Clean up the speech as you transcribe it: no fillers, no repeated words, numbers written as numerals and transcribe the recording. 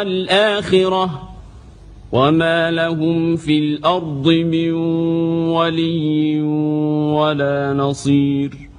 الآخرة وما لهم في الأرض من ولي ولا نصير.